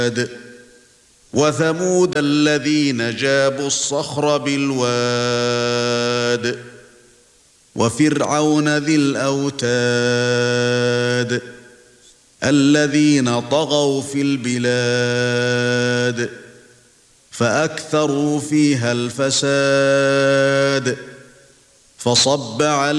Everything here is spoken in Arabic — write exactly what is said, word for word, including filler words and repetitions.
وثمود الذين جابوا الصخر بالواد وفرعون ذي الأوتاد الذين طغوا في البلاد فأكثروا فيها الفساد فصب عليهم